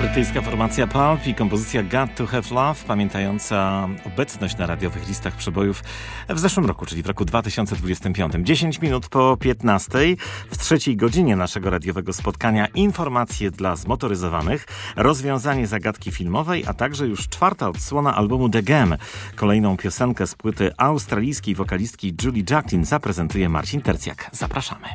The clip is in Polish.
Brytyjska formacja Pulp i kompozycja Got to Have Love, pamiętająca obecność na radiowych listach przebojów w zeszłym roku, czyli w roku 2025. 10 minut po 15. W trzeciej godzinie naszego radiowego spotkania informacje dla zmotoryzowanych, rozwiązanie zagadki filmowej, a także już czwarta odsłona albumu The Game. Kolejną piosenkę z płyty australijskiej wokalistki Julie Jacklin zaprezentuje Marcin Tercjak. Zapraszamy.